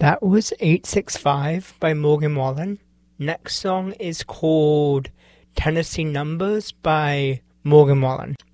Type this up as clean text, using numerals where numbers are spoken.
That was 865 by Morgan Wallen. Next song is called Tennessee Numbers by Morgan Wallen.